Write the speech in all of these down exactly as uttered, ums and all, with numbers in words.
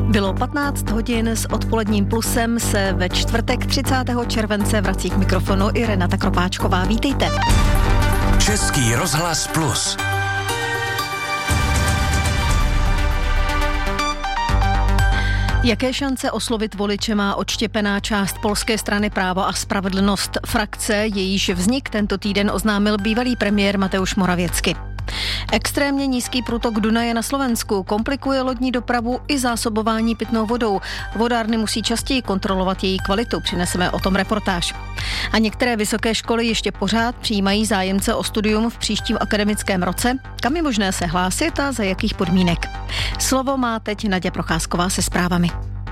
Bylo patnáct hodin, s odpoledním plusem se ve čtvrtek třicátého července vrací k mikrofonu i Renata Kropáčková. Vítejte. Český rozhlas Plus. Jaké šance oslovit voliče má odštěpená část polské strany Právo a spravedlnost, frakce, jejíž vznik tento týden oznámil bývalý premiér Mateusz Morawiecki. Extrémně nízký průtok Dunaje na Slovensku komplikuje lodní dopravu i zásobování pitnou vodou. Vodárny musí častěji kontrolovat její kvalitu, přineseme o tom reportáž. A některé vysoké školy ještě pořád přijímají zájemce o studium v příštím akademickém roce. Kam je možné se hlásit a za jakých podmínek? Slovo má teď Naděja Procházková se zprávami.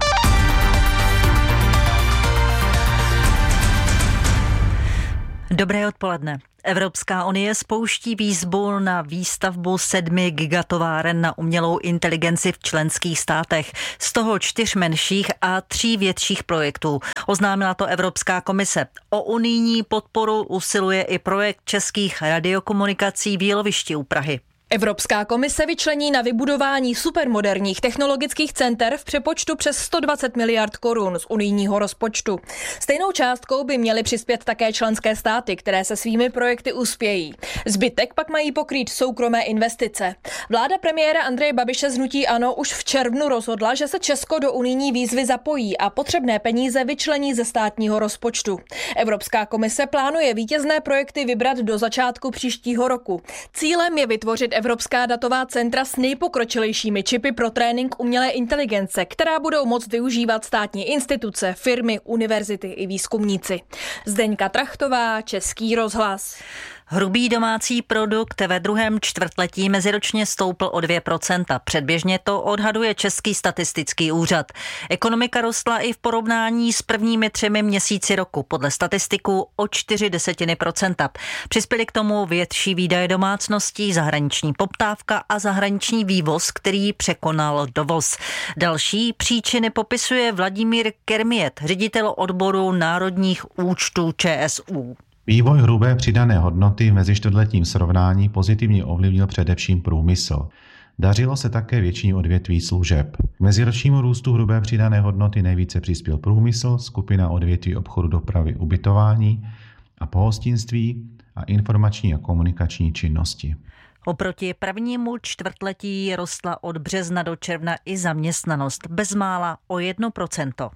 Dobré odpoledne. Evropská unie spouští výzvu na výstavbu sedmi gigatováren na umělou inteligenci v členských státech, z toho čtyř menších a tří větších projektů. Oznámila to Evropská komise. O unijní podporu usiluje i projekt českých radiokomunikací v Jílovišti u Prahy. Evropská komise vyčlení na vybudování supermoderních technologických center v přepočtu přes sto dvacet miliard korun z unijního rozpočtu. Stejnou částkou by měly přispět také členské státy, které se svými projekty uspějí. Zbytek pak mají pokrýt soukromé investice. Vláda premiéra Andreje Babiše z hnutí ANO už v červnu rozhodla, že se Česko do unijní výzvy zapojí a potřebné peníze vyčlení ze státního rozpočtu. Evropská komise plánuje vítězné projekty vybrat do začátku příštího roku. Cílem je vytvořit Evropská datová centra s nejpokročilejšími čipy pro trénink umělé inteligence, která budou moct využívat státní instituce, firmy, univerzity i výzkumníci. Zdeňka Trachtová, Český rozhlas. Hrubý domácí produkt ve druhém čtvrtletí meziročně stoupl o dvě procenta. Předběžně to odhaduje Český statistický úřad. Ekonomika rostla i v porovnání s prvními třemi měsíci roku, podle statistiků o čtyři desetiny procenta. Přispěly k tomu větší výdaje domácností, zahraniční poptávka a zahraniční vývoz, který překonal dovoz. Další příčiny popisuje Vladimír Kermiet, ředitel odboru národních účtů ČSÚ. Vývoj hrubé přidané hodnoty v mezičtvrtletním srovnání pozitivně ovlivnil především průmysl. Dařilo se také většině odvětví služeb. K meziročnímu růstu hrubé přidané hodnoty nejvíce přispěl průmysl, skupina odvětví obchodu, dopravy, ubytování a pohostinství a informační a komunikační činnosti. Oproti prvnímu čtvrtletí rostla od března do června i zaměstnanost, bezmála o jedno procento.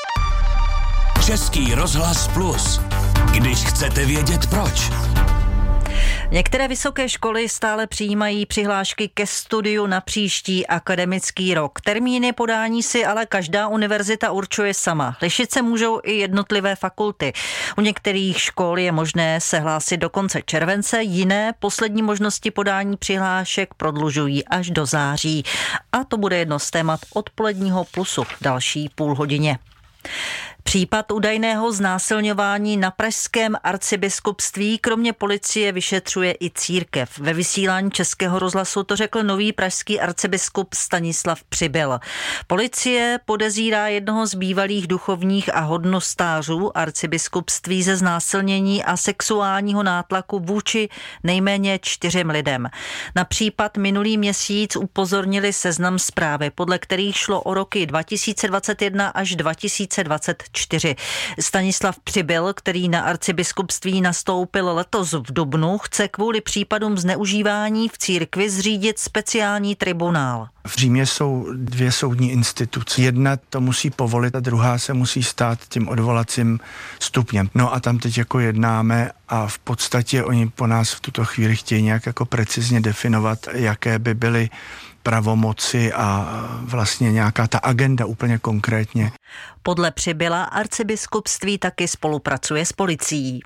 Český rozhlas Plus. Když chcete vědět proč. Některé vysoké školy stále přijímají přihlášky ke studiu na příští akademický rok. Termíny podání si ale každá univerzita určuje sama. Lišit se můžou i jednotlivé fakulty. U některých škol je možné se hlásit do konce července, jiné poslední možnosti podání přihlášek prodlužují až do září. A to bude jedno z témat odpoledního plusu v další půl hodině. Případ údajného znásilňování na pražském arcibiskupství kromě policie vyšetřuje i církev. Ve vysílání Českého rozhlasu to řekl nový pražský arcibiskup Stanislav Přibyl. Policie podezírá jednoho z bývalých duchovních a hodnostářů arcibiskupství ze znásilnění a sexuálního nátlaku vůči nejméně čtyřem lidem. Na případ minulý měsíc upozornili Seznam Zprávy, podle kterých šlo o roky dva tisíce dvacet jedna až dva tisíce dvacet čtyři. Stanislav Přibyl, který na arcibiskupství nastoupil letos v dubnu, chce kvůli případům zneužívání v církvi zřídit speciální tribunál. V Římě jsou dvě soudní instituce. Jedna to musí povolit a druhá se musí stát tím odvolacím stupněm. No a tam teď jako jednáme a v podstatě oni po nás v tuto chvíli chtějí nějak jako precizně definovat, jaké by byly pravomoci a vlastně nějaká ta agenda úplně konkrétně. Podle Přibyla arcibiskupství taky spolupracuje s policií.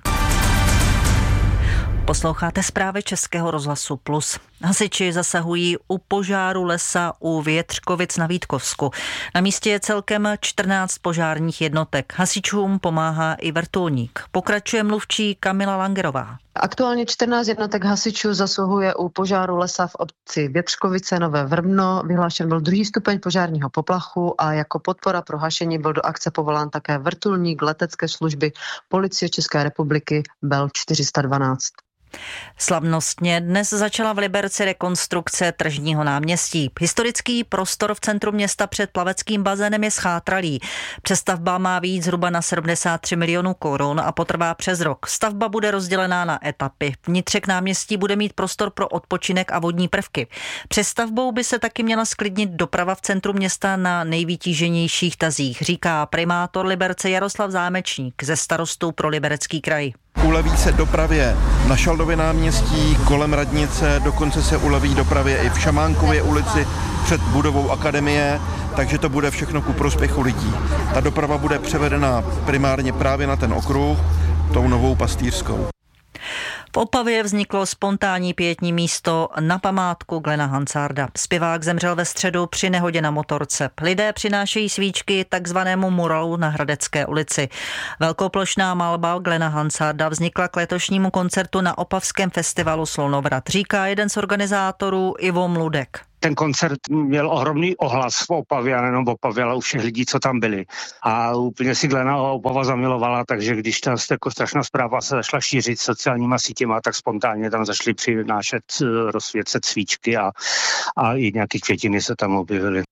Posloucháte zprávy Českého rozhlasu Plus. Hasiči zasahují u požáru lesa u Větřkovic na Vítkovsku. Na místě je celkem čtrnáct požárních jednotek. Hasičům pomáhá i vrtulník. Pokračuje mluvčí Kamila Langerová. Aktuálně čtrnáct jednotek hasičů zasahuje u požáru lesa v obci Větřkovice Nové Vrbno. Vyhlášen byl druhý stupeň požárního poplachu a jako podpora pro hašení byl do akce povolán také vrtulník letecké služby Policie České republiky Bell čtyři sta dvanáct. Slavnostně dnes začala v Liberci rekonstrukce tržního náměstí. Historický prostor v centru města před plaveckým bazénem je zchátralý. Přestavba má výjít zhruba na sedmdesát tři milionů korun a potrvá přes rok. Stavba bude rozdělená na etapy. Vnitřek náměstí bude mít prostor pro odpočinek a vodní prvky. Přestavbou by se taky měla sklidnit doprava v centru města na nejvytíženějších tazích, říká primátor Liberce Jaroslav Zámečník ze Starostů pro Liberecký kraj. Uleví se dopravě na Šaldově náměstí, kolem radnice, dokonce se uleví dopravě i v Šamánkově ulici před budovou akademie, takže to bude všechno ku prospěchu lidí. Ta doprava bude převedena primárně právě na ten okruh, tou novou pastýřskou. V Opavě vzniklo spontánní pietní místo na památku Glena Hansarda. Zpěvák zemřel ve středu při nehodě na motorce. Lidé přinášejí svíčky takzvanému muralu na Hradecké ulici. Velkoplošná malba Glena Hansarda vznikla k letošnímu koncertu na opavském festivalu Slonovrat, říká jeden z organizátorů Ivo Mludek. Ten koncert měl ohromný ohlas v Opavě, a nejenom v Opavě, ale u všech lidí, co tam byli. A úplně si Glena Opava zamilovala, takže když ta jako strašná zpráva se zašla šířit sociálníma sítěma, tak spontánně tam zašli přinášet, rozsvěcet svíčky a, a i nějaké květiny se tam objevily.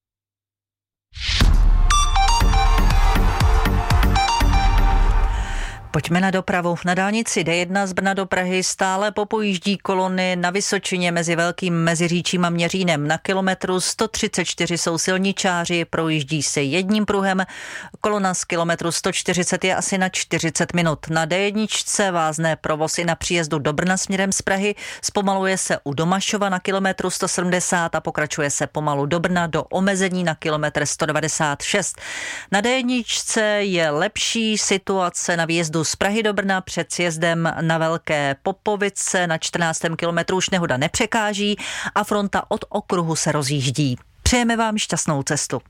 Pojďme na dopravu. Na dálnici D jedna z Brna do Prahy stále popojíždí kolony na Vysočině mezi Velkým Meziříčím a Měřínem. Na kilometru sto třicet čtyři jsou silničáři, projíždí se jedním pruhem. Kolona z kilometru sto čtyřicet je asi na čtyřicet minut. Na D jedna vázne provoz i na příjezdu do Brna směrem z Prahy. Zpomaluje se u Domašova na kilometru sto sedmdesát a pokračuje se pomalu do Brna do omezení na kilometr sto devadesát šest. Na D jedna je lepší situace na výjezdu z Prahy do Brna před sjezdem na Velké Popovice. Na čtrnáctém kilometru už nehoda nepřekáží a fronta od okruhu se rozjíždí. Přejeme vám šťastnou cestu.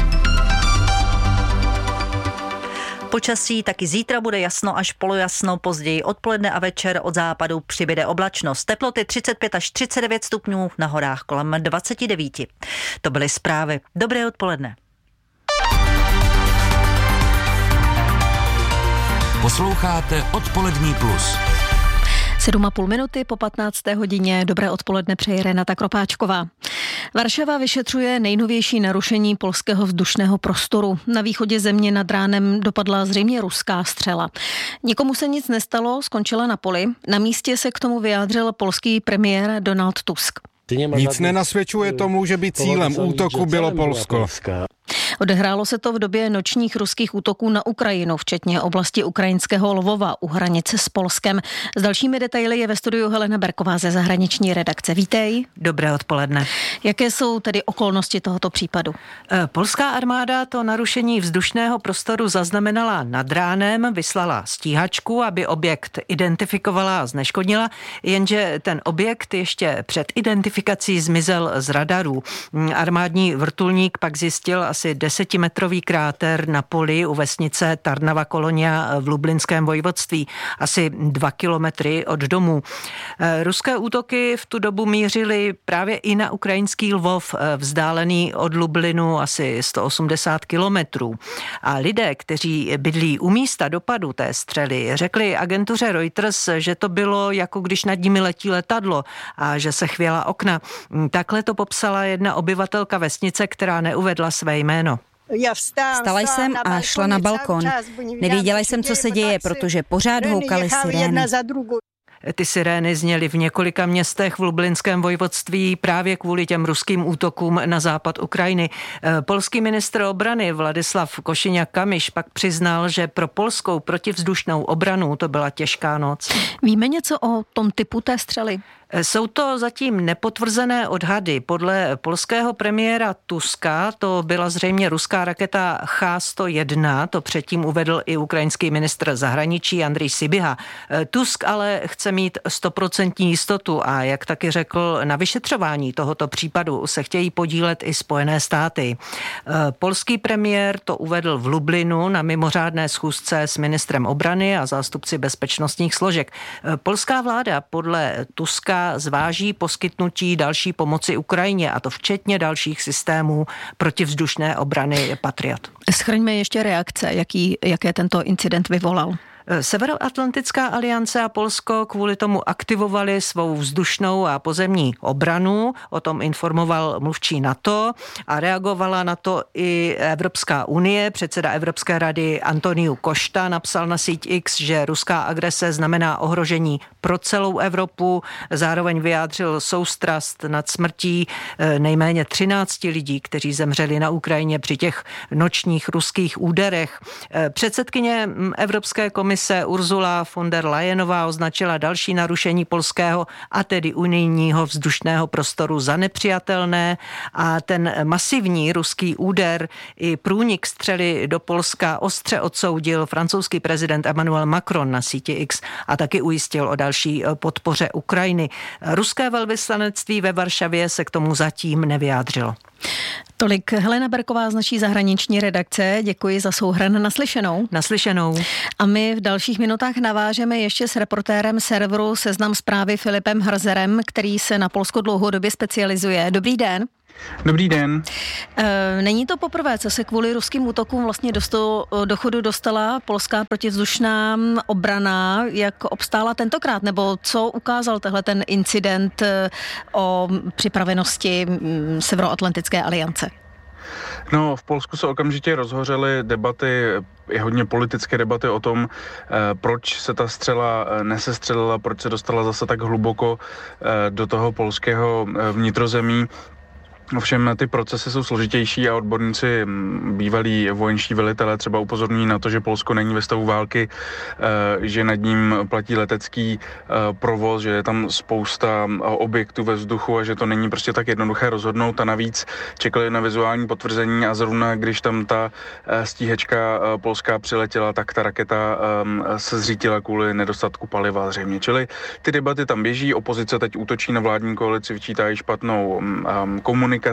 Počasí taky zítra bude jasno až polojasno, později odpoledne a večer od západu přibyde oblačnost. Teploty třicet pět až třicet devět stupňů, na horách kolem dvacet devět. To byly zprávy. Dobré odpoledne. Posloucháte Odpolední plus. Sedm a půl minuty po patnácté hodině. Dobré odpoledne přeje Renata Kropáčková. Varšava vyšetřuje nejnovější narušení polského vzdušného prostoru. Na východě země nad ránem dopadla zřejmě ruská střela. Nikomu se nic nestalo, skončila na poli. Na místě se k tomu vyjádřil polský premiér Donald Tusk. Nic nenasvědčuje tomu, že by cílem útoku bylo Polsko. Odehrálo se to v době nočních ruských útoků na Ukrajinu, včetně oblasti ukrajinského Lvova u hranice s Polskem. S dalšími detaily je ve studiu Helena Berková ze zahraniční redakce. Vítej. Dobré odpoledne. Jaké jsou tedy okolnosti tohoto případu? Polská armáda to narušení vzdušného prostoru zaznamenala nad ránem, vyslala stíhačku, aby objekt identifikovala a zneškodnila, jenže ten objekt ještě před identifikací zmizel z radarů. Armádní vrtulník pak zjistil asi desetimetrový kráter na poli u vesnice Tarnava Kolonia v Lublinském vojvodství, asi dva kilometry od domu. Ruské útoky v tu dobu mířily právě i na ukrajinský Lvov, vzdálený od Lublinu asi sto osmdesát kilometrů. A lidé, kteří bydlí u místa dopadu té střely, řekli agentuře Reuters, že to bylo jako když nad nimi letí letadlo a že se chvěla okna. Takhle to popsala jedna obyvatelka vesnice, která neuvedla své jméno. Vstala jsem a šla na balkon. Nevěděla jsem, co se děje, protože pořád houkaly sirény. Ty sirény zněly v několika městech v Lublinském vojvodství právě kvůli těm ruským útokům na západ Ukrajiny. Polský ministr obrany Vladislav Košiniak-Kamyš pak přiznal, že pro polskou protivzdušnou obranu to byla těžká noc. Víme něco o tom typu té střely? Jsou to zatím nepotvrzené odhady. Podle polského premiéra Tuska to byla zřejmě ruská raketa Ch sto jedna, to předtím uvedl i ukrajinský ministr zahraničí Andrej Sybiha. Tusk ale chce mít stoprocentní jistotu a jak taky řekl, na vyšetřování tohoto případu se chtějí podílet i Spojené státy. Polský premiér to uvedl v Lublinu na mimořádné schůzce s ministrem obrany a zástupci bezpečnostních složek. Polská vláda podle Tuska zváží poskytnutí další pomoci Ukrajině, a to včetně dalších systémů protivzdušné obrany Patriot. Schraňme ještě reakce, jaký, jaké tento incident vyvolal. Severoatlantická aliance a Polsko kvůli tomu aktivovali svou vzdušnou a pozemní obranu, o tom informoval mluvčí NATO a reagovala na to i Evropská unie. Předseda Evropské rady Antoniu Košta napsal na síť X, že ruská agrese znamená ohrožení pro celou Evropu. Zároveň vyjádřil soustrast nad smrtí nejméně třinácti lidí, kteří zemřeli na Ukrajině při těch nočních ruských úderech. Předsedkyně Evropské komise Ursula von der Leyenová označila další narušení polského a tedy unijního vzdušného prostoru za nepřijatelné a ten masivní ruský úder i průnik střely do Polska ostře odsoudil francouzský prezident Emmanuel Macron na síti X a taky ujistil o další podpoře Ukrajiny. Ruské velvyslanectví ve Varšavě se k tomu zatím nevyjádřilo. Tolik Helena Berková z naší zahraniční redakce. Děkuji za souhrn. Naslyšenou. Naslyšenou. A my v dalších minutách navážeme ještě s reportérem serveru Seznam Zprávy Filipem Hrzerem, který se na Polsko dlouhodobě specializuje. Dobrý den. Dobrý den. Není to poprvé, co se kvůli ruským útokům vlastně dostal, do chodu dostala polská protivzdušná obrana. Jak obstála tentokrát, nebo co ukázal tehle ten incident o připravenosti Severoatlantické aliance? No, v Polsku se okamžitě rozhořely debaty, i hodně politické debaty o tom, proč se ta střela nesestřelila, proč se dostala zase tak hluboko do toho polského vnitrozemí. Ovšem ty procesy jsou složitější a odborníci, bývalí vojenští velitelé třeba upozorňují na to, že Polsko není ve stavu války, že nad ním platí letecký provoz, že je tam spousta objektů ve vzduchu a že to není prostě tak jednoduché rozhodnout a navíc čekali na vizuální potvrzení a zrovna když tam ta stíhačka polská přiletěla, tak ta raketa se zřítila kvůli nedostatku paliva zřejmě. Čili ty debaty tam běží, opozice teď útočí na vládní koalici, vyčítá jí špatnou komunikaci,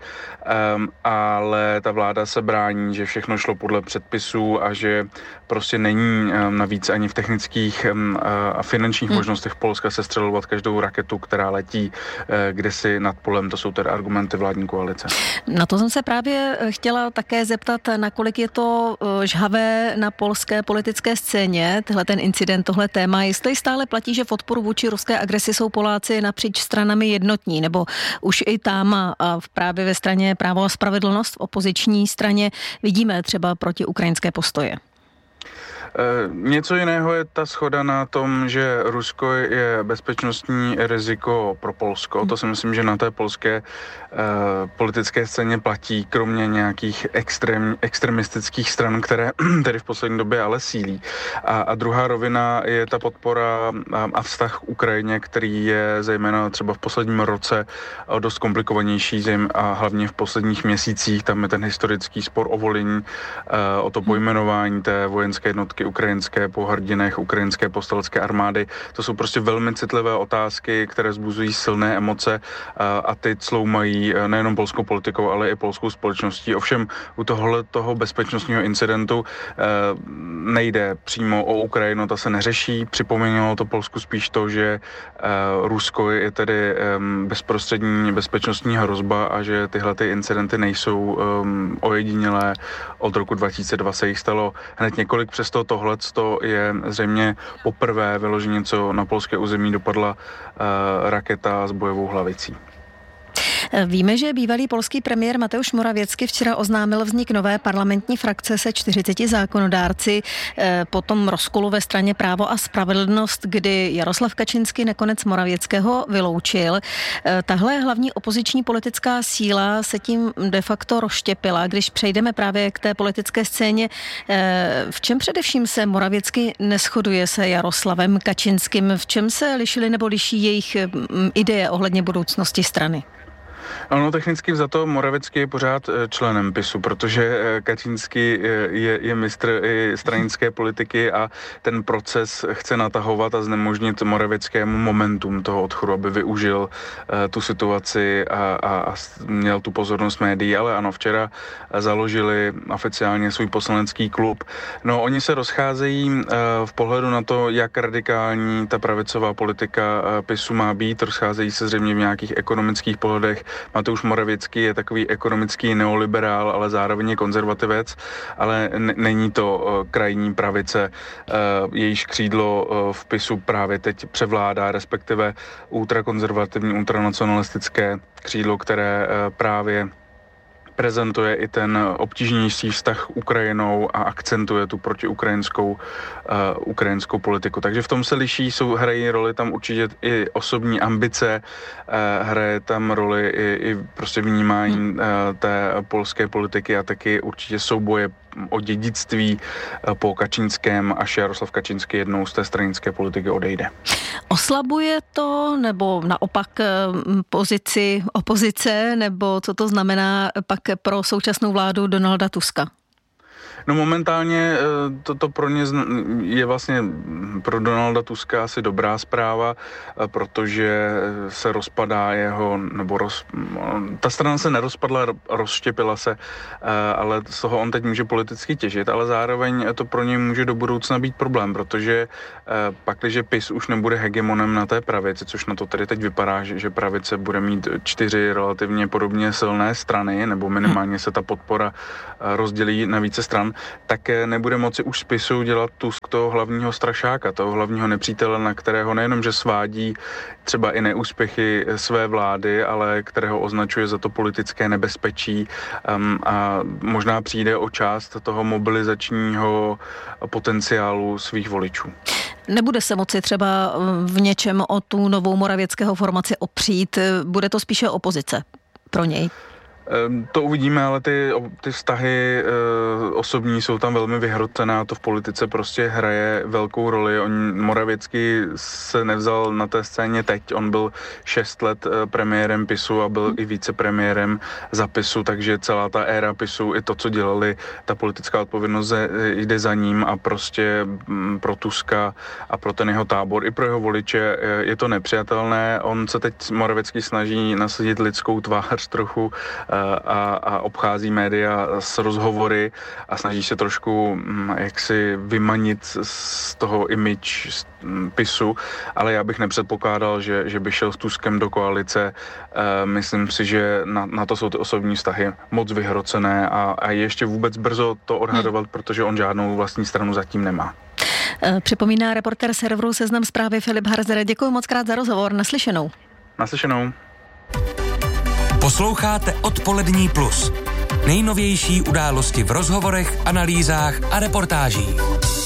Um, ale ta vláda se brání, že všechno šlo podle předpisů a že prostě není um, navíc ani v technických um, a finančních hmm. možnostech Polska sestřelovat každou raketu, která letí uh, kdesi nad polem. To jsou tedy argumenty vládní koalice. Na to jsem se právě chtěla také zeptat, nakolik je to žhavé na polské politické scéně, tenhle ten incident, tohle téma, jestli stále platí, že v odporu vůči ruské agresi jsou Poláci napříč stranami jednotní, nebo už i tam a právě ve straně Právo a spravedlnost v opoziční straně vidíme třeba protiukrajinské postoje. Něco jiného je ta shoda na tom, že Rusko je bezpečnostní riziko pro Polsko. To si myslím, že na té polské uh, politické scéně platí, kromě nějakých extrém, extremistických stran, které tedy v poslední době ale sílí. A, a druhá rovina je ta podpora a vztah k Ukrajině, který je zejména třeba v posledním roce dost komplikovanější, zejména a hlavně v posledních měsících. Tam je ten historický spor o Volyň, uh, o to pojmenování té vojenské jednotky ukrajinské po hrdinech ukrajinské povstalecké armády. To jsou prostě velmi citlivé otázky, které vzbuzují silné emoce a ty cloumají nejenom polskou politikou, ale i polskou společností. Ovšem u tohohle toho bezpečnostního incidentu nejde přímo o Ukrajinu, ta se neřeší. Připomínalo to Polsku spíš to, že Rusko je tedy bezprostřední bezpečnostní hrozba a že tyhle ty incidenty nejsou ojedinělé. Od roku dva tisíce dva se jich stalo hned několik, přesto tohle je zřejmě poprvé vyloženě, co na polské území dopadla uh, raketa s bojovou hlavicí. Víme, že bývalý polský premiér Mateusz Morawiecki včera oznámil vznik nové parlamentní frakce se čtyřiceti zákonodárci po tom rozkolu ve straně Právo a spravedlnost, kdy Jaroslav Kačinský nakonec Morawieckého vyloučil. Tahle hlavní opoziční politická síla se tím de facto rozštěpila. Když přejdeme právě k té politické scéně, v čem především se Morawiecký neshoduje se Jaroslavem Kačinským? V čem se lišily nebo liší jejich ideje ohledně budoucnosti strany? Ano, technicky vzato Morawiecký je pořád členem PiSu, protože Kačínský je, je mistr i stranické politiky a ten proces chce natahovat a znemožnit Morawieckému momentum toho odchodu, aby využil uh, tu situaci a, a, a měl tu pozornost médií, ale ano, včera založili oficiálně svůj poslanecký klub. No, oni se rozcházejí uh, v pohledu na to, jak radikální ta pravicová politika uh, PiSu má být, rozcházejí se zřejmě v nějakých ekonomických pohledech, Mateusz Morawiecki je takový ekonomický neoliberál, ale zároveň je konzervativec, ale n- není to uh, krajní pravice, uh, jejíž křídlo uh, v PiSu právě teď převládá, respektive ultrakonzervativní, ultranacionalistické křídlo, které uh, právě prezentuje i ten obtížnější vztah Ukrajinou a akcentuje tu protiukrajinskou uh, ukrajinskou politiku. Takže v tom se liší, jsou, hrají roli tam určitě i osobní ambice, uh, hraje tam roli i, i prostě vnímání uh, té polské politiky a taky určitě souboje o dědictví po Kačínském, až Jaroslav Kačínský jednou z té stranické politiky odejde. Oslabuje to, nebo naopak pozici opozice, nebo co to znamená pak pro současnou vládu Donalda Tuska? No momentálně to, to pro ně je vlastně pro Donalda Tuska asi dobrá zpráva, protože se rozpadá jeho, nebo roz, ta strana se nerozpadla, rozštěpila se, ale z toho on teď může politicky těžit, ale zároveň to pro něj může do budoucna být problém, protože pakliže PiS už nebude hegemonem na té pravici, což na to tedy teď vypadá, že, že pravice bude mít čtyři relativně podobně silné strany, nebo minimálně se ta podpora rozdělí na více stran, tak nebude moci už z PiSu dělat Tusk toho hlavního strašáka, toho hlavního nepřítele, na kterého nejenom, že svádí třeba i neúspěchy své vlády, ale kterého označuje za to politické nebezpečí um, a možná přijde o část toho mobilizačního potenciálu svých voličů. Nebude se moci třeba v něčem o tu novou moravěckého formaci opřít, bude to spíše opozice pro něj? To uvidíme, ale ty, ty vztahy e, osobní jsou tam velmi vyhrocené a to v politice prostě hraje velkou roli. On Morawiecki se nevzal na té scéně teď, on byl šest let premiérem PiSu a byl i vicepremiérem za PiSu, takže celá ta éra PiSu i to, co dělali, ta politická odpovědnost jde za ním a prostě pro Tuska a pro ten jeho tábor i pro jeho voliče je to nepřijatelné. On se teď Morawiecki snaží nasadit lidskou tvář trochu A, a obchází média s rozhovory a snaží se trošku jaksi vymanit z toho image PiSu, ale já bych nepředpokládal, že, že by šel s Tuskem do koalice. E, myslím si, že na, na to jsou ty osobní vztahy moc vyhrocené a, a ještě vůbec brzo to odhadovat, protože on žádnou vlastní stranu zatím nemá. Připomíná reportér serveru Seznam Zprávy Filip Harzer. Děkuji moc krát za rozhovor. Naslyšenou. Naslyšenou. Posloucháte Odpolední plus. Nejnovější události v rozhovorech, analýzách a reportážích.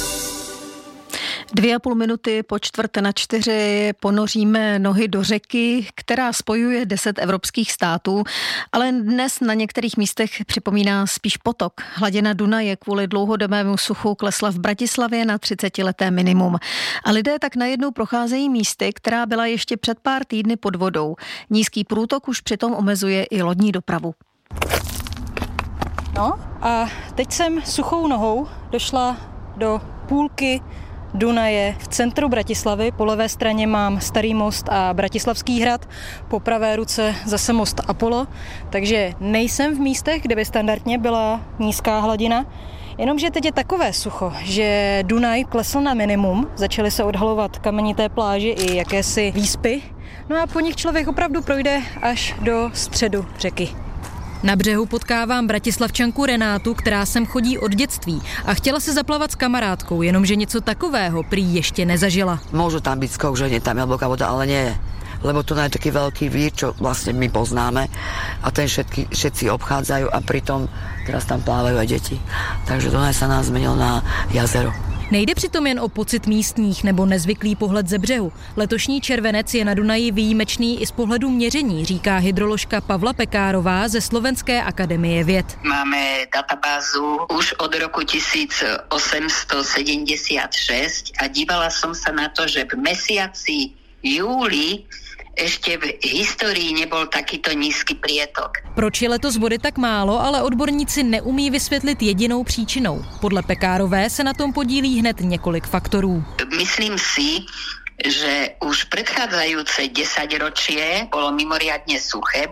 Dvě a půl minuty po čtvrt na čtyři ponoříme nohy do řeky, která spojuje deset evropských států, ale dnes na některých místech připomíná spíš potok. Hladina Dunaje kvůli dlouhodobému suchu klesla v Bratislavě na třicetileté minimum. A lidé tak najednou procházejí místy, která byla ještě před pár týdny pod vodou. Nízký průtok už přitom omezuje i lodní dopravu. No a teď jsem suchou nohou došla do půlky Dunaje v centru Bratislavy. Po levé straně mám Starý most a Bratislavský hrad, po pravé ruce zase most Apollo, takže nejsem v místech, kde by standardně byla nízká hladina. Jenomže teď je takové sucho, že Dunaj klesl na minimum, začaly se odhalovat kamenité pláže i jakési výspy, no a po nich člověk opravdu projde až do středu řeky. Na břehu potkávám bratislavčanku Renátu, která sem chodí od dětství a chtěla se zaplavat s kamarádkou, jenomže něco takového prý ještě nezažila. Môžu tam byť skok, že nie tam hlboká voda, ale nie je. Lebo tu je taký veľký vír, čo vlastne my poznáme a ten všetky, všetci obchádzajú a pritom teraz tam plávajú aj deti. Takže Dunaj sa nám zmenil na jazero. Nejde přitom jen o pocit místních nebo nezvyklý pohled ze břehu. Letošní červenec je na Dunaji výjimečný i z pohledu měření, říká hydroložka Pavla Pekárová ze Slovenské akademie věd. Máme databázu už od roku tisícosemstosedemdesiatšesť a dívala som sa na to, že v mesiaci júli ešte v histórii nebol takýto nízky prietok. Proč je letos vody tak málo, ale odborníci neumí vysvětlit jedinou příčinou. Podle Pekárové se na tom podílí hned několik faktorů. Myslím si, že už predchádzajúce desaťročie bolo mimoriadne suché, boli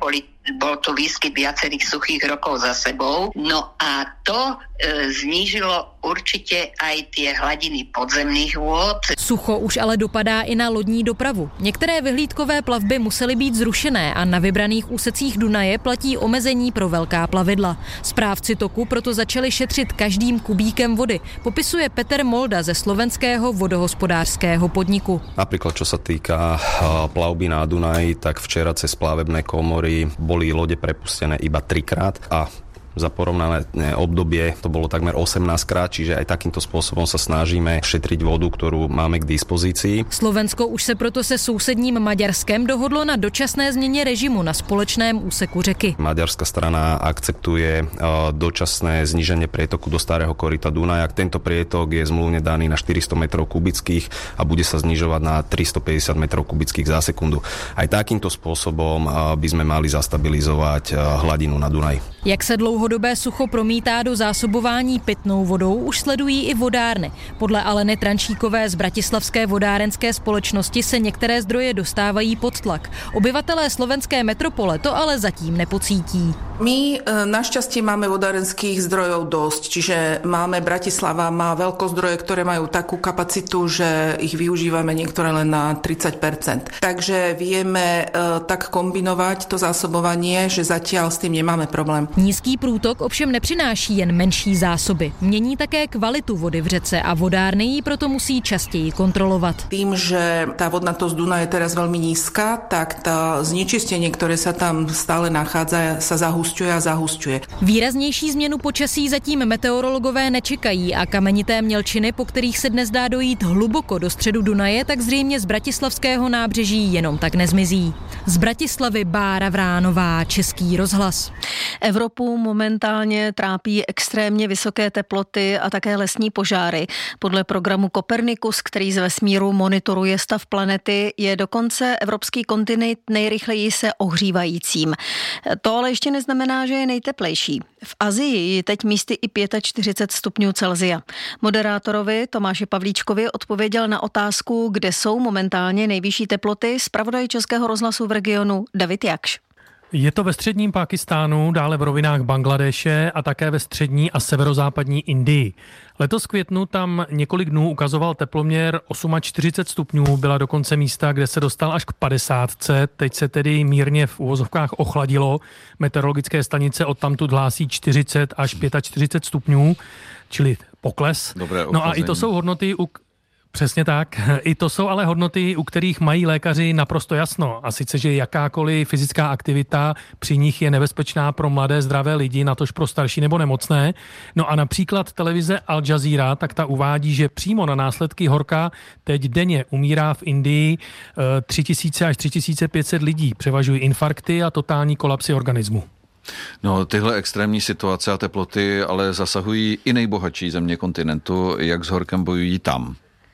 bol tu výskyt viacerých suchých rokov za sebou. No a to e, znížilo určitě aj tie hladiny podzemných vôd. Sucho už ale dopadá i na lodní dopravu. Některé vyhlídkové plavby musely být zrušené a na vybraných úsecích Dunaje platí omezení pro velká plavidla. Správci toku proto začali šetřit každým kubíkem vody, popisuje Peter Molda ze slovenského vodohospodářského podniku. Napríklad čo sa týka plavby na Dunaji, tak včera cez plavebné komory boli lode prepustené iba trikrát a za porovnané obdobie to bolo takmer osemnásťkrát, čiže aj takýmto spôsobom sa snažíme šetriť vodu, ktorú máme k dispozícii. Slovensko už se proto se sousedním Maďarskem dohodlo na dočasné změně režimu na společném úseku řeky. Maďarská strana akceptuje dočasné zníženie prietoku do starého koryta Dunaja. Tento prietok je zmluvne daný na štyristo metrov kubických a bude sa znižovať na tristopäťdesiat metrov kubických za sekundu. Aj takýmto spôsobom by sme mali zastabilizovať hladinu na Dunaji. Jak se dlouhodobé sucho promítá do zásobování pitnou vodou, už sledují i vodárny. Podle Aleny Trančíkové z bratislavské vodárenské společnosti se některé zdroje dostávají pod tlak. Obyvatelé slovenské metropole to ale zatím nepocítí. My našťastie máme vodárenských zdrojov dosť, čiže máme, Bratislava má veľkozdroje, ktoré majú takú kapacitu, že ich využívame niektoré len na tridsať percent. Takže vieme e, tak kombinovať to zásobovanie, že zatiaľ s tým nemáme problém. Nízký průtok ovšem nepřináší jen menší zásoby. Mění také kvalitu vody v řece a vodárny ji proto musí častěji kontrolovat. Tým, že tá vodnatosť Dunaja je teraz veľmi nízka, tak tá znečistenie, ktoré sa tam stále nachádza, sa zahusťuje a zahusťuje. Výraznější změnu počasí zatím meteorologové nečekají a kamenité mělčiny, po kterých se dnes dá dojít hluboko do středu Dunaje, tak zřejmě z bratislavského nábřeží jenom tak nezmizí. Z Bratislavy Bára Vránová, Český rozhlas. Evropu momentálně trápí extrémně vysoké teploty a také lesní požáry. Podle programu Copernicus, který z vesmíru monitoruje stav planety, je dokonce evropský kontinent nejrychleji se ohřívajícím. To ale ještě neznamená, že je nejteplejší. V Asii je teď místy i čtyřicet pět stupňů Celsia. Moderátorovi Tomáši Pavlíčkovi odpověděl na otázku, kde jsou momentálně nejvyšší teploty, zpravodaj Českého rozhlasu v regionu David Jakš. Je to ve středním Pákistánu, dále v rovinách Bangladeše a také ve střední a severozápadní Indii. Letos v květnu tam několik dnů ukazoval teploměr čtyřicet osm stupňů, byla dokonce místa, kde se dostal až k padesátce, teď se tedy mírně v uvozovkách ochladilo. Meteorologické stanice odtamtud hlásí čtyřicet až čtyřicet pět stupňů, čili pokles. Dobré no a i to jsou hodnoty, u Přesně tak. I to jsou ale hodnoty, u kterých mají lékaři naprosto jasno. A sice, že jakákoliv fyzická aktivita při nich je nebezpečná pro mladé zdravé lidi, natož pro starší nebo nemocné. No a například televize Al Jazeera, tak ta uvádí, že přímo na následky horka teď denně umírá v Indii tři tisíce až tři tisíce pět set lidí. Převažují infarkty a totální kolapsy organismu. No, tyhle extrémní situace a teploty ale zasahují i nejbohatší země kontinentu. Jak s horkem bojují tam?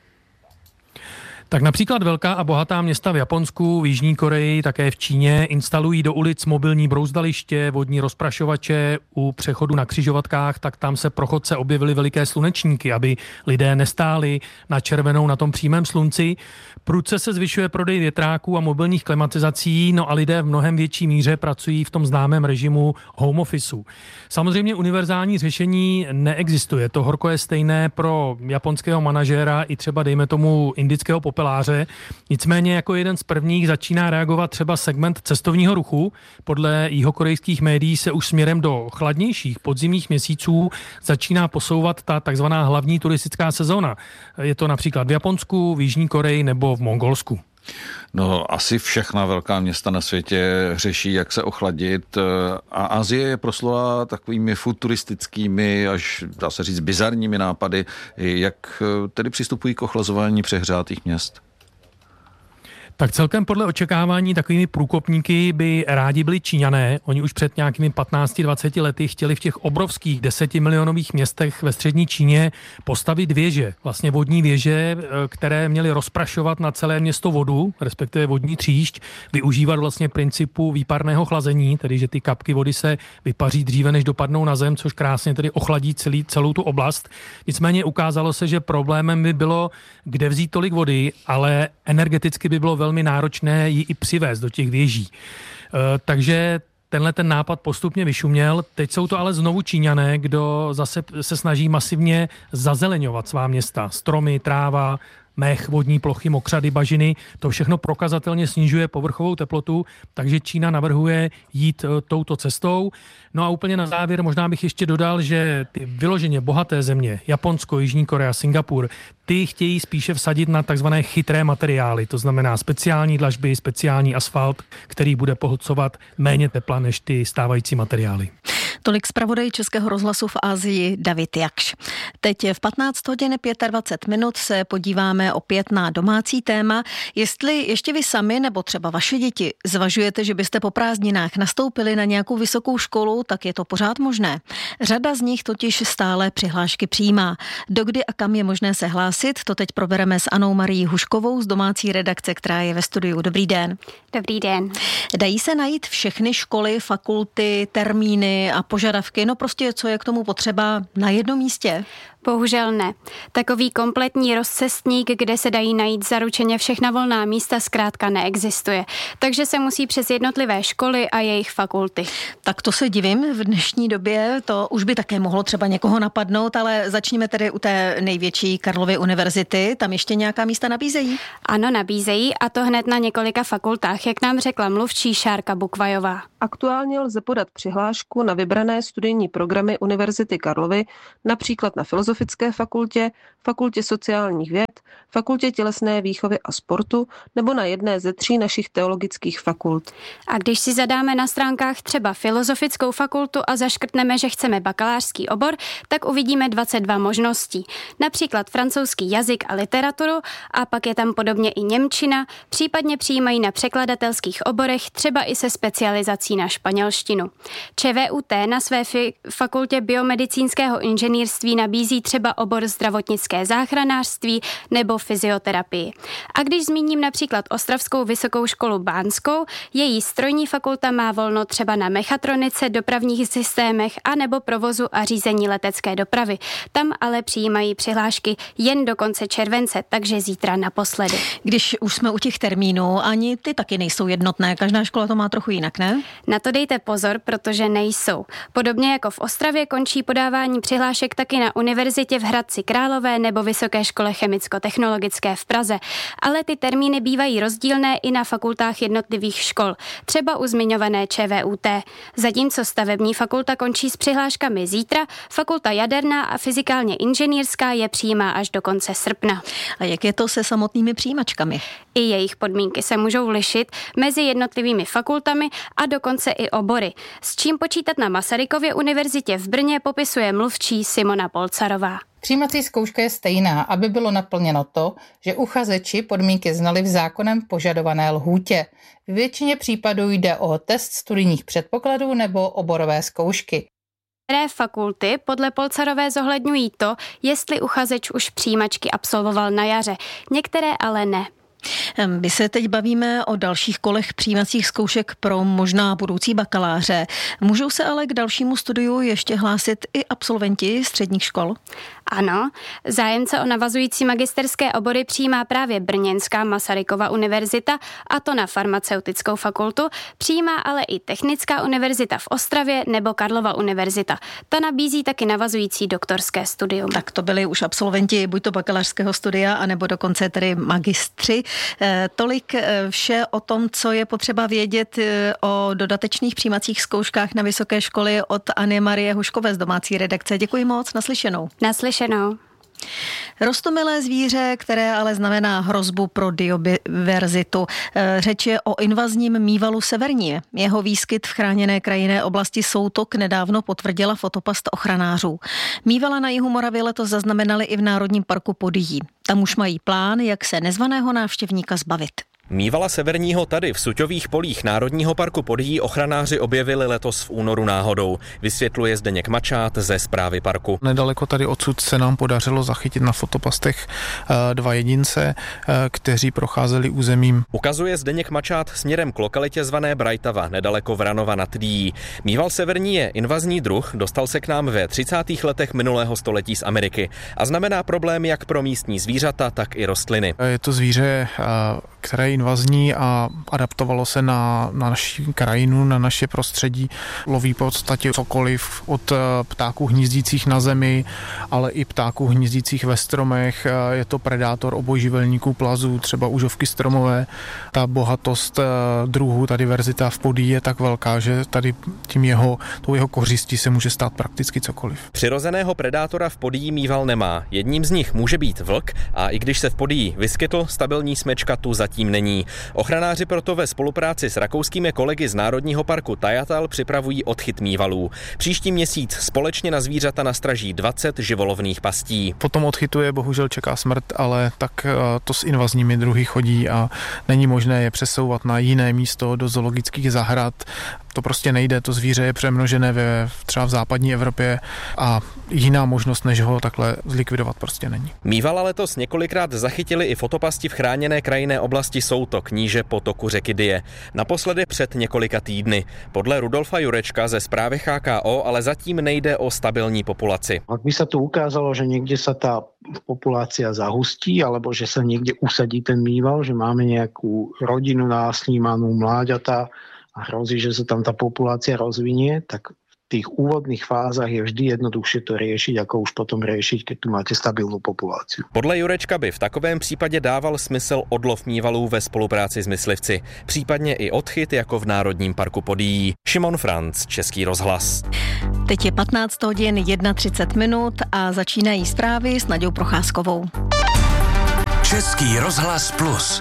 Tak například velká a bohatá města v Japonsku, v Jižní Koreji, také v Číně instalují do ulic mobilní brouzdaliště, vodní rozprašovače. U přechodu na křižovatkách, tak tam se pro chodce objevily veliké slunečníky, aby lidé nestáli na červenou na tom přímém slunci. Prudce se zvyšuje prodej větráků a mobilních klimatizací, no a lidé v mnohem větší míře pracují v tom známém režimu home officeu. Samozřejmě univerzální řešení neexistuje. To horko je stejné pro japonského manažéra i třeba dejme tomu indického popeláře. Nicméně jako jeden z prvních začíná reagovat třeba segment cestovního ruchu. Podle jihokorejských médií se už směrem do chladnějších podzimních měsíců začíná posouvat ta takzvaná hlavní turistická sezóna. Je to například v Japonsku, v Jižní Koreji nebo v Mongolsku. No, asi všechna velká města na světě řeší, jak se ochladit. A Asie je proslula takovými futuristickými, až dá se říct bizarními nápady. Jak tedy přistupují k ochlazování přehřátých měst? Tak celkem podle očekávání takovými průkopníky by rádi byli Číňané. Oni už před nějakými patnácti dvaceti lety chtěli v těch obrovských desetimilionových městech ve střední Číně postavit věže, vlastně vodní věže, které měly rozprašovat na celé město vodu, respektive vodní tříšť, využívat vlastně principu výparného chlazení, tedy že ty kapky vody se vypaří dříve, než dopadnou na zem, což krásně tedy ochladí celý, celou tu oblast. Nicméně ukázalo se, že problémem by bylo, kde vzít tolik vody, ale energeticky by bylo velmi náročné ji i přivést do těch věží. E, takže tenhle ten nápad postupně vyšuměl. Teď jsou to ale znovu Číňané, kdo zase se snaží masivně zazeleňovat svá města. Stromy, tráva, mech, vodní plochy, mokřady, bažiny, to všechno prokazatelně snižuje povrchovou teplotu, takže Čína navrhuje jít touto cestou. No a úplně na závěr možná bych ještě dodal, že ty vyloženě bohaté země, Japonsko, Jižní Korea, Singapur, ty chtějí spíše vsadit na takzvané chytré materiály, to znamená speciální dlažby, speciální asfalt, který bude pohlcovat méně tepla než ty stávající materiály. Tolik zpravodaj Českého rozhlasu v Asii David Jakš. Teď v patnáct hodin dvacet pět minut se podíváme opět na domácí téma. Jestli ještě vy sami nebo třeba vaše děti zvažujete, že byste po prázdninách nastoupili na nějakou vysokou školu, tak je to pořád možné. Řada z nich totiž stále přihlášky přijímá. Dokdy a kam je možné se hlásit, to teď probereme s Anou Marií Huškovou z domácí redakce, která je ve studiu. Dobrý den. Dobrý den. Dají se najít všechny školy, fakulty, termíny a požadavky, no prostě co je k tomu potřeba na jednom místě? Bohužel ne. Takový kompletní rozcestník, kde se dají najít zaručeně všechna volná místa, zkrátka neexistuje. Takže se musí přes jednotlivé školy a jejich fakulty. Tak to se divím, v dnešní době to už by také mohlo třeba někoho napadnout, ale začněme tedy u té největší Karlovy univerzity. Tam ještě nějaká místa nabízejí? Ano, nabízejí, a to hned na několika fakultách, jak nám řekla mluvčí Šárka Bukvajová. Aktuálně lze podat přihlášku na vybrané studijní programy Univerzity Karlovy, například na Filozofické fakultě, Fakultě sociálních věd, Fakultě tělesné výchovy a sportu nebo na jedné ze tří našich teologických fakult. A když si zadáme na stránkách třeba Filozofickou fakultu a zaškrtneme, že chceme bakalářský obor, tak uvidíme dvacet dva možností. Například francouzský jazyk a literaturu, a pak je tam podobně i němčina, případně přijímají na překladatelských oborech, třeba i se specializací na španělštinu. ČVUT na své fi- fakultě biomedicínského inženýrství nabízí třeba obor zdravotnické záchranářství nebo fyzioterapii. A když zmíním například Ostravskou vysokou školu bánskou, její strojní fakulta má volno třeba na mechatronice, dopravních systémech a nebo provozu a řízení letecké dopravy. Tam ale přijímají přihlášky jen do konce července, takže zítra naposledy. Když už jsme u těch termínů, ani ty taky nejsou jednotné, každá škola to má trochu jinak, ne? Na to dejte pozor, protože nejsou. Podobně jako v Ostravě končí podávání přihlášek taky na univerzitě v Hradci Králové nebo Vysoké škole chemicko-technologické v Praze. Ale ty termíny bývají rozdílné i na fakultách jednotlivých škol, třeba u zmiňované ČVUT. Zatímco stavební fakulta končí s přihláškami zítra, fakulta jaderná a fyzikálně inženýrská je přijímá až do konce srpna. A jak je to se samotnými přijímačkami? I jejich podmínky se můžou lišit mezi jednotlivými fakultami a dokonce i obory. S čím počítat na Masarykově univerzitě v Brně popisuje mluvčí Simona Polcarová. Přijímací zkouška je stejná, aby bylo naplněno to, že uchazeči podmínky znali v zákonem požadované lhůtě. V většině případů jde o test studijních předpokladů nebo oborové zkoušky. Které fakulty podle Polcarové zohledňují to, jestli uchazeč už přijímačky absolvoval na jaře, některé ale ne. My se teď bavíme o dalších kolech přijímacích zkoušek pro možná budoucí bakaláře. Můžou se ale k dalšímu studiu ještě hlásit i absolventi středních škol? Ano, zájemce o navazující magisterské obory přijímá právě brněnská Masarykova univerzita, a to na farmaceutickou fakultu, přijímá ale i Technická univerzita v Ostravě nebo Karlova univerzita. Ta nabízí taky navazující doktorské studium. Tak to byli už absolventi buď to bakalářského studia, anebo dokonce tedy magistři. E, tolik vše o tom, co je potřeba vědět o dodatečných přijímacích zkouškách na vysoké školy od Anny Marie Huškové z domácí redakce. Děkuji moc, naslyšenou. Naslyšenou. Roztomilé zvíře, které ale znamená hrozbu pro biodiverzitu. Řeč je o invazním mývalu severní. Jeho výskyt v chráněné krajinné oblasti Soutok nedávno potvrdila fotopast ochranářů. Mývala na jihu Moravy letos zaznamenali i v Národním parku Podyjí. Tam už mají plán, jak se nezvaného návštěvníka zbavit. Mývala severního tady v Suťových polích Národního parku Podyjí ochranáři objevili letos v únoru náhodou. Vysvětluje Zdeněk Mačát ze správy parku. Nedaleko tady odsud se nám podařilo zachytit na fotopastech dva jedince, kteří procházeli územím. Ukazuje Zdeněk Mačát směrem k lokalitě zvané Brajtava, nedaleko Vranova nad Dyjí. Mýval severní je invazní druh, dostal se k nám ve třicátých letech minulého století z Ameriky a znamená problém jak pro místní zvířata, tak i rostliny. Je to zvíře, které invazní a adaptovalo se na, na naši krajinu, na naše prostředí. Loví v podstatě cokoliv od ptáků hnízdících na zemi, ale i ptáků hnízdících ve stromech. Je to predátor obojživelníků plazů, třeba užovky stromové. Ta bohatost druhů, ta diverzita v Podyjí je tak velká, že tady tím jeho, tou jeho kořistí se může stát prakticky cokoliv. Přirozeného predátora v Podyjí Mýval nemá. Jedním z nich může být vlk a i když se v Podyjí vyskytl, stabilní smečka tu zatím není. Ochranáři proto ve spolupráci s rakouskými kolegy z Národního parku Tajatal připravují odchyt mývalů. Příští měsíc společně na zvířata nastraží dvacet živolovných pastí. Potom odchytu je bohužel čeká smrt, ale tak to s invazními druhy chodí a není možné je přesouvat na jiné místo do zoologických zahrad. To prostě nejde, to zvíře je přemnožené ve, třeba v západní Evropě a jiná možnost, než ho takhle zlikvidovat prostě není. Mývala letos několikrát zachytili i fotopasti v chráněné krajinné oblasti Soutok, níže potoku řeky Dyje. Naposledy před několika týdny. Podle Rudolfa Jurečka ze správy H K O ale zatím nejde o stabilní populaci. Ak by sa tu ukázalo, že niekde sa tá populácia zahustí, alebo že sa niekde usadí ten mýval, že máme nejakú rodinu násnímanú, mláďatá, a hrozí, že sa tam tá populácia rozvinie, tak v tých úvodných fázach je vždy jednoduchšie to riešiť, ako už potom riešiť, keď tu máte stabilnú populáciu. Podle Jurečka by v takovém případě dával smysl odlov mývalů ve spolupráci s myslivci, případně i odchyt jako v Národním parku Podyjí. Šimon Franc, Český rozhlas. Teď je patnáct hodin třicet jedna minut a začínají zprávy s Naďou Procházkovou. Český rozhlas plus.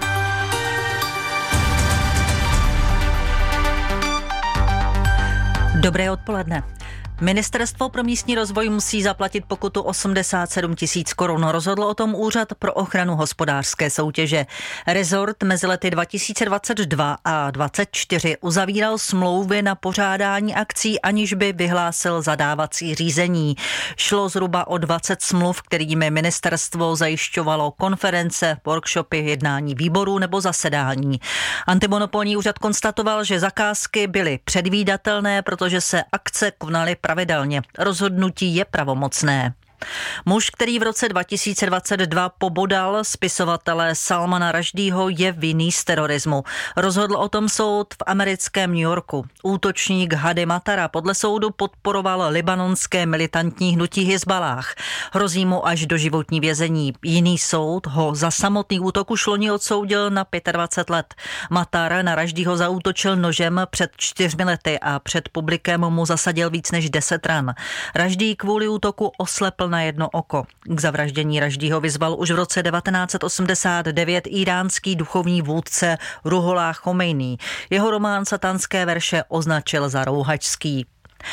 Dobré odpoledne. Ministerstvo pro místní rozvoj musí zaplatit pokutu osmdesát sedm tisíc korun. Rozhodl o tom Úřad pro ochranu hospodářské soutěže. Rezort mezi lety dva tisíce dvacet dva a dvacet čtyři uzavíral smlouvy na pořádání akcí, aniž by vyhlásil zadávací řízení. Šlo zhruba o dvacet smluv, kterými ministerstvo zajišťovalo konference, workshopy, jednání výborů nebo zasedání. Antimonopolní úřad konstatoval, že zakázky byly předvídatelné, protože se akce konaly pravidelně. Rozhodnutí je pravomocné. Muž, který v roce dva tisíce dvacet dva pobodal spisovatele Salmana Rushdieho, je vinný z terorismu. Rozhodl o tom soud v americkém New Yorku. Útočník Hadi Matara podle soudu podporoval libanonské militantní hnutí Hizballáh. Hrozí mu až doživotní vězení. Jiný soud ho za samotný útok už loni odsoudil na dvacet pět let. Matar na Rushdieho zaútočil nožem před čtyřmi lety a před publikem mu zasadil víc než deset ran. Rushdie kvůli útoku oslepl na jedno oko. K zavraždění Rushdieho vyzval už v roce devatenáct osmdesát devět iránský duchovní vůdce Ruhollah Chomejní. Jeho román Satanské verše označil za rouhačský.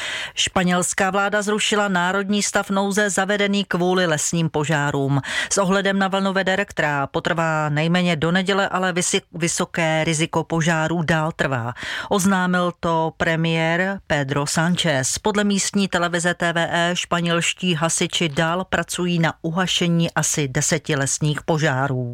Španělská vláda zrušila národní stav nouze zavedený kvůli lesním požárům. S ohledem na vlnu veder, která potrvá nejméně do neděle, ale vysoké riziko požárů dál trvá. Oznámil to premiér Pedro Sánchez. Podle místní televize T V E španělští hasiči dál pracují na uhašení asi deseti lesních požárů.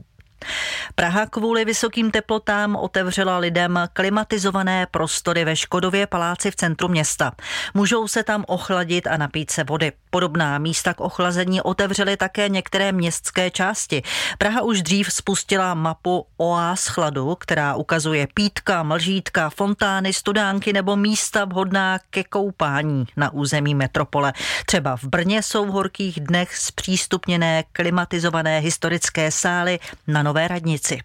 Praha kvůli vysokým teplotám otevřela lidem klimatizované prostory ve Škodově paláci v centru města. Můžou se tam ochladit a napít se vody. Podobná místa k ochlazení otevřely také některé městské části. Praha už dřív spustila mapu oáz chladu, která ukazuje pítka, mlžítka, fontány, studánky nebo místa vhodná ke koupání na území metropole. Třeba v Brně jsou v horkých dnech zpřístupněné klimatizované historické sály na Nové radnici.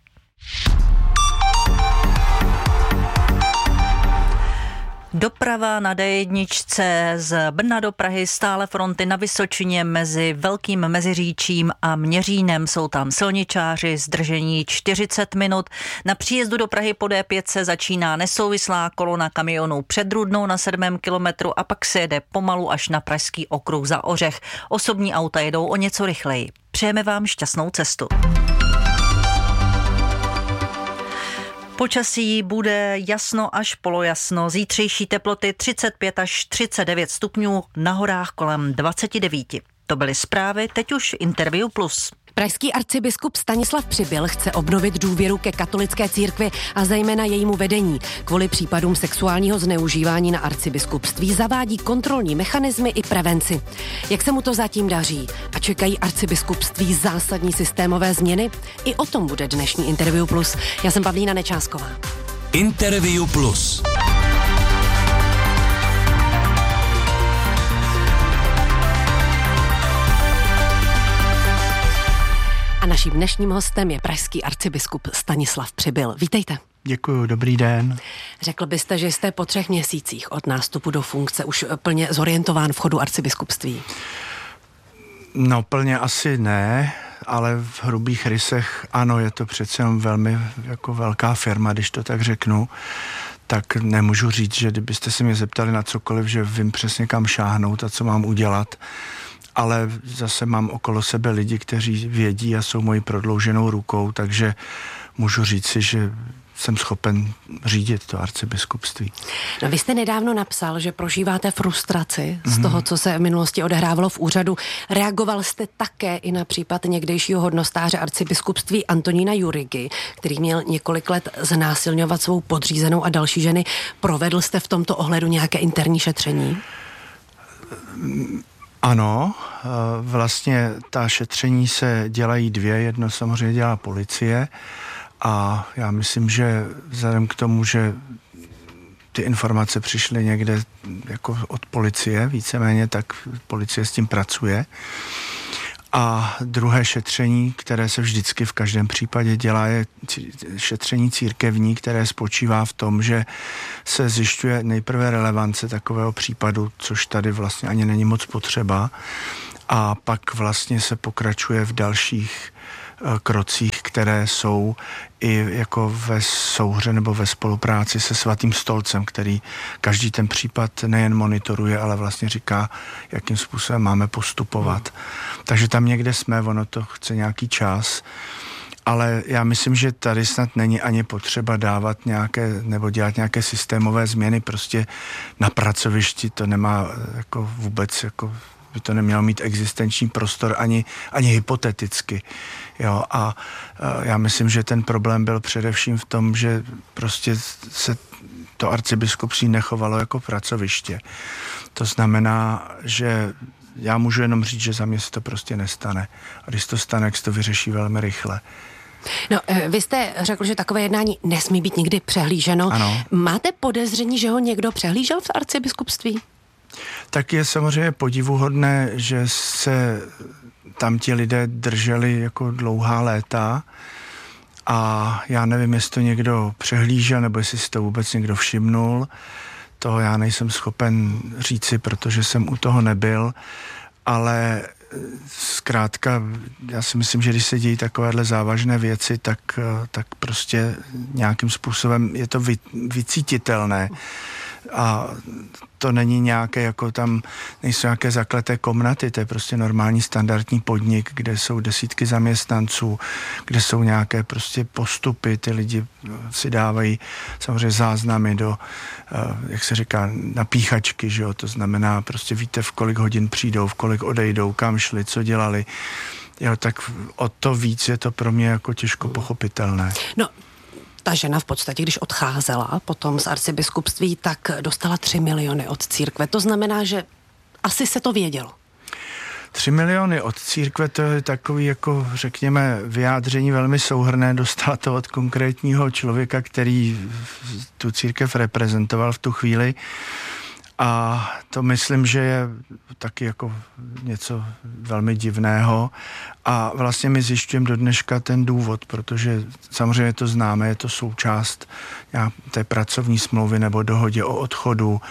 Doprava na D jedna z Brna do Prahy, stále fronty na Vysočině mezi Velkým Meziříčím a Měřínem. Jsou tam silničáři, zdržení čtyřicet minut. Na příjezdu do Prahy po D pět se začíná nesouvislá kolona kamionů před Rudnou na sedmém kilometru a pak se jede pomalu až na Pražský okruh za Ořech. Osobní auta jedou o něco rychleji. Přejeme vám šťastnou cestu. Počasí bude jasno až polojasno, zítřejší teploty třicet pět až třicet devět stupňů, na horách kolem dvacet devět. To byly zprávy, teď už Interview Plus. Pražský arcibiskup Stanislav Přibyl chce obnovit důvěru ke katolické církvi a zejména jejímu vedení. Kvůli případům sexuálního zneužívání na arcibiskupství zavádí kontrolní mechanismy i prevenci. Jak se mu to zatím daří? A čekají arcibiskupství zásadní systémové změny? I o tom bude dnešní Interview Plus. Já jsem Pavlína Nečásková. Interview Plus. A naším dnešním hostem je pražský arcibiskup Stanislav Přibyl. Vítejte. Děkuji, dobrý den. Řekl byste, že jste po třech měsících od nástupu do funkce už plně zorientován v chodu arcibiskupství? No, plně asi ne, ale v hrubých rysech ano, je to přece jenom velmi jako velká firma, když to tak řeknu. Tak nemůžu říct, že kdybyste se mě zeptali na cokoliv, že vím přesně kam šáhnout a co mám udělat. Ale zase mám okolo sebe lidi, kteří vědí a jsou mojí prodlouženou rukou, takže můžu říci, že jsem schopen řídit to arcibiskupství. No, vy jste nedávno napsal, že prožíváte frustraci z mm. toho, co se v minulosti odehrávalo v úřadu. Reagoval jste také i na případ někdejšího hodnostáře arcibiskupství Antonína Jurigy, který měl několik let znásilňovat svou podřízenou a další ženy. Provedl jste v tomto ohledu nějaké interní šetření? Ano, vlastně ta šetření se dělají dvě, jedno samozřejmě dělá policie a já myslím, že vzhledem k tomu, že ty informace přišly někde jako od policie víceméně, tak policie s tím pracuje. A druhé šetření, které se vždycky v každém případě dělá, je šetření církevní, které spočívá v tom, že se zjišťuje nejprve relevance takového případu, což tady vlastně ani není moc potřeba, a pak vlastně se pokračuje v dalších krocích, které jsou i jako ve souhře nebo ve spolupráci se Svatým stolcem, který každý ten případ nejen monitoruje, ale vlastně říká, jakým způsobem máme postupovat. Hmm. Takže tam někde jsme, ono to chce nějaký čas, ale já myslím, že tady snad není ani potřeba dávat nějaké nebo dělat nějaké systémové změny, prostě na pracovišti to nemá jako vůbec jako by to nemělo mít existenční prostor ani, ani hypoteticky. Jo, a, a já myslím, že ten problém byl především v tom, že prostě se to arcibiskupství nechovalo jako pracoviště. To znamená, že já můžu jenom říct, že za mě se to prostě nestane. A když to stane, jak se to vyřeší velmi rychle. No, vy jste řekl, že takové jednání nesmí být nikdy přehlíženo. Ano. Máte podezření, že ho někdo přehlížel v arcibiskupství? Tak je samozřejmě podivuhodné, že se tam ti lidé drželi jako dlouhá léta a já nevím, jestli to někdo přehlížel, nebo jestli si to vůbec někdo všimnul. To já nejsem schopen říci, protože jsem u toho nebyl, ale zkrátka, já si myslím, že když se dějí takovéhle závažné věci, tak, tak prostě nějakým způsobem je to vy, vycítitelné. A to není nějaké, jako tam nejsou nějaké zakleté komnaty, to je prostě normální standardní podnik, kde jsou desítky zaměstnanců, kde jsou nějaké prostě postupy, ty lidi si dávají samozřejmě záznamy do, jak se říká, na píchačky, že jo, to znamená prostě víte, v kolik hodin přijdou, v kolik odejdou, kam šli, co dělali. Jo, tak o to víc je to pro mě jako těžko pochopitelné. No, ta žena v podstatě, když odcházela potom z arcibiskupství, tak dostala tři miliony od církve. To znamená, že asi se to vědělo. Tři miliony od církve, to je takový, jako řekněme, vyjádření velmi souhrnné. Dostala to od konkrétního člověka, který tu církev reprezentoval v tu chvíli. A to myslím, že je taky jako něco velmi divného a vlastně my zjišťujeme do dneška ten důvod, protože samozřejmě to známe, je to součást té pracovní smlouvy nebo dohodě o odchodu.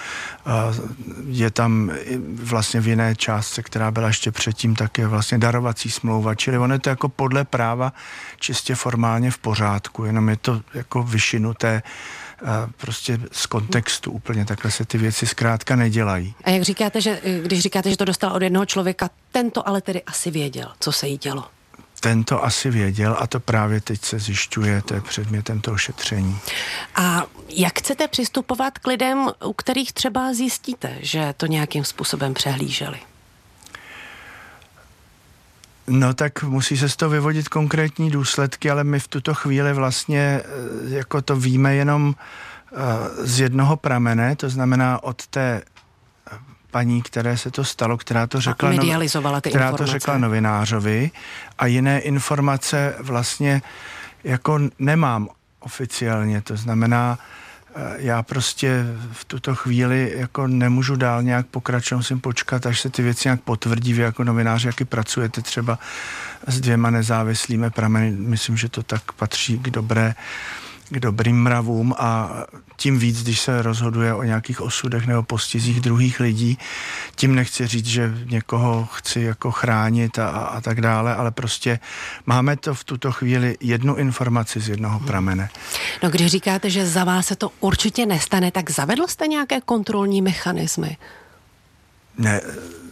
Je tam vlastně v jiné částce, která byla ještě předtím, také vlastně darovací smlouva, čili ono je to jako podle práva čistě formálně v pořádku, jenom je to jako vyšinuté prostě z kontextu úplně, takhle se ty věci zkrátka nedělají. A jak říkáte, že když říkáte, že to dostal od jednoho člověka, tento ale tedy asi věděl, co se jí dělo? Tento asi věděl a to právě teď se zjišťuje, to je předmětem toho šetření. A jak chcete přistupovat k lidem, u kterých třeba zjistíte, že to nějakým způsobem přehlíželi? No tak musí se z toho vyvodit konkrétní důsledky, ale my v tuto chvíli vlastně jako to víme jenom z jednoho pramene, to znamená od té paní, které se to stalo, která to řekla, a medializovala ty která informace. to řekla novinářovi, a jiné informace vlastně jako nemám oficiálně, to znamená, já prostě v tuto chvíli jako nemůžu dál nějak pokračovat, musím počkat, až se ty věci nějak potvrdí. Vy jako novináři, jaký pracujete třeba s dvěma nezávislými prameny, myslím, že to tak patří k dobré k dobrým mravům, a tím víc, když se rozhoduje o nějakých osudech nebo postizích druhých lidí, tím nechci říct, že někoho chci jako chránit a, a tak dále, ale prostě máme to v tuto chvíli jednu informaci z jednoho pramene. No, když říkáte, že za vás se to určitě nestane, tak zavedl jste nějaké kontrolní mechanismy? Ne,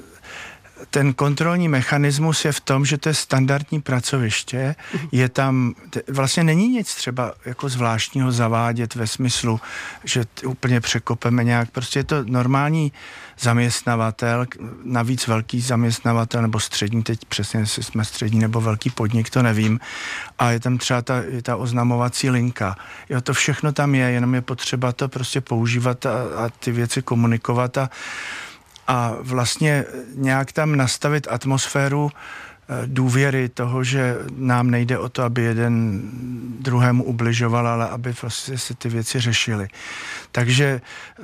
ten kontrolní mechanismus je v tom, že to je standardní pracoviště, je tam, vlastně není nic třeba jako zvláštního zavádět ve smyslu, že úplně překopeme nějak, prostě je to normální zaměstnavatel, navíc velký zaměstnavatel nebo střední, teď přesně jestli jsme střední nebo velký podnik, to nevím, a je tam třeba ta, je ta oznamovací linka. Jo, to všechno tam je, jenom je potřeba to prostě používat a, a ty věci komunikovat a a vlastně nějak tam nastavit atmosféru důvěry toho, že nám nejde o to, aby jeden druhému ubližoval, ale aby prostě se ty věci řešily. Takže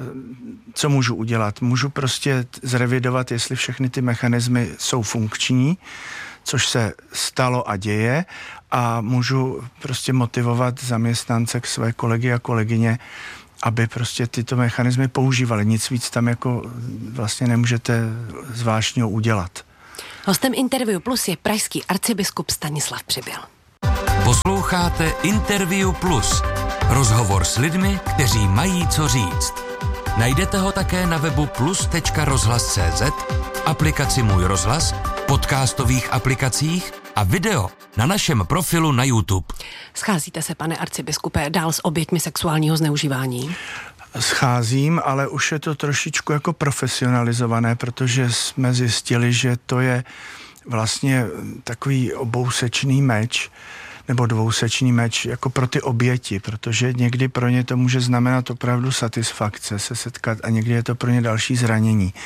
co můžu udělat? Můžu prostě zrevidovat, jestli všechny ty mechanismy jsou funkční, což se stalo a děje, a můžu prostě motivovat zaměstnance k své kolegy a kolegyně, aby prostě tyto mechanismy používali. Nic víc tam jako vlastně nemůžete zvláštního udělat. Hostem Interview Plus je pražský arcibiskup Stanislav Přibyl. Posloucháte Interview Plus. Rozhovor s lidmi, kteří mají co říct. Najdete ho také na webu plus tečka rozhlas tečka cé zet, aplikaci Můj rozhlas, podcastových aplikacích a video na našem profilu na YouTube. Scházíte se, pane arcibiskupe, dál s oběťmi sexuálního zneužívání? Scházím, ale už je to trošičku jako profesionalizované, protože jsme zjistili, že to je vlastně takový obousečný meč, nebo dvousečný meč jako pro ty oběti, protože někdy pro ně to může znamenat opravdu satisfakce se setkat a někdy je to pro ně další zranění.